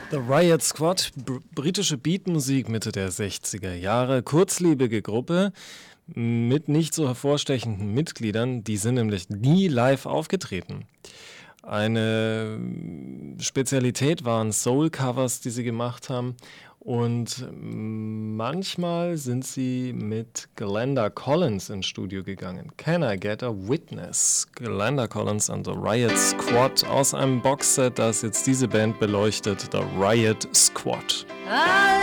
The Riot Squad, britische Beatmusik Mitte der 60er Jahre, kurzlebige Gruppe mit nicht so hervorstechenden Mitgliedern, die sind nämlich nie live aufgetreten. Eine Spezialität waren Soul-Covers, die sie gemacht haben. Und manchmal sind sie mit Glenda Collins ins Studio gegangen. Can I Get a Witness? Glenda Collins and the Riot Squad aus einem Boxset, das jetzt diese Band beleuchtet, The Riot Squad.